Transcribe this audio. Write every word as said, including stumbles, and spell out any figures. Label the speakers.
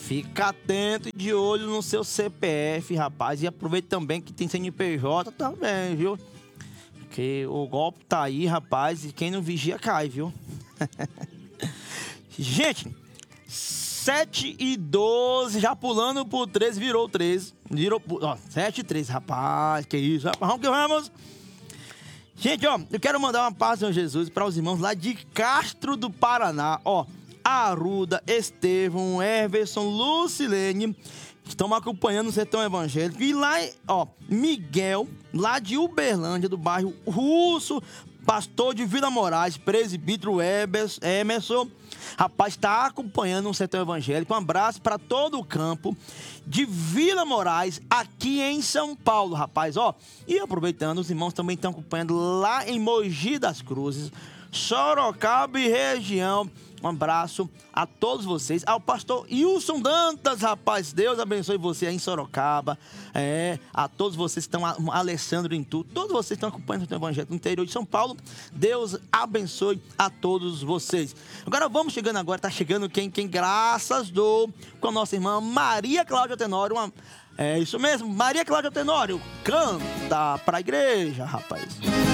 Speaker 1: Fica atento e de olho no seu C P F, rapaz. E aproveita também que tem C N P J também, viu? Porque o golpe tá aí, rapaz, e quem não vigia cai, viu? Gente, sete e doze, já pulando pro treze, virou treze. Virou, ó, sete e treze, rapaz, que isso, rapaz, vamos que vamos. Gente, ó, eu quero mandar uma paz, Senhor Jesus, para os irmãos lá de Castro do Paraná, ó. Aruda, Estevão, Everson, Lucilene, que estão acompanhando o Sertão Evangélico. E lá, ó, Miguel, lá de Uberlândia, do bairro Russo, pastor de Vila Moraes, presbítero Emerson, rapaz, está acompanhando o Sertão Evangélico. Um abraço para todo o campo de Vila Moraes, aqui em São Paulo, rapaz, ó. E aproveitando, os irmãos também estão acompanhando lá em Mogi das Cruzes, Sorocaba e região. Um abraço a todos vocês. Ao pastor Wilson Dantas, rapaz. Deus abençoe você aí em Sorocaba. É, a todos vocês que estão, Alessandro em tudo. Todos vocês que estão acompanhando o Evangelho no interior de São Paulo. Deus abençoe a todos vocês. Agora vamos chegando agora. Tá chegando quem? Quem graças dou com a nossa irmã Maria Cláudia Tenório. Uma, é isso mesmo, Maria Cláudia Tenório. Canta pra igreja, rapaz.